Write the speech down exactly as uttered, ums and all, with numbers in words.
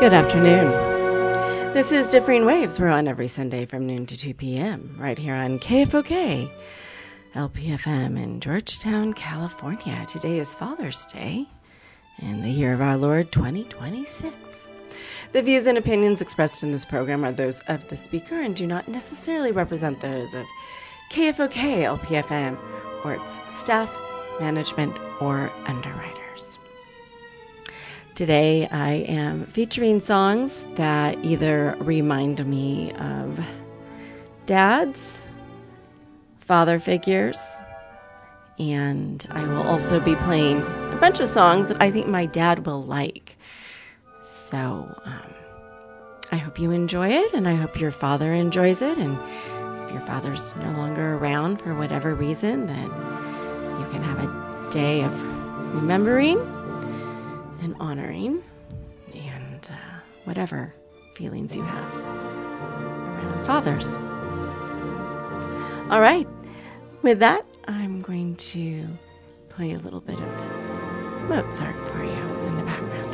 Good afternoon. This is Differing Waves. We're on every Sunday from noon to two p.m. right here on K F O K, L P F M in Georgetown, California. Today is Father's Day in the year of our Lord twenty twenty-six. The views and opinions expressed in this program are those of the speaker and do not necessarily represent those of K F O K, L P F M, or its staff, management, or underwriters. Today I am featuring songs that either remind me of dads, father figures, and I will also be playing a bunch of songs that I think my dad will like. So um, I hope you enjoy it, and I hope your father enjoys it, and if your father's no longer around for whatever reason, then you can have a day of remembering and honoring and uh, whatever feelings you have around fathers. All right. With that, I'm going to play a little bit of Mozart for you in the background.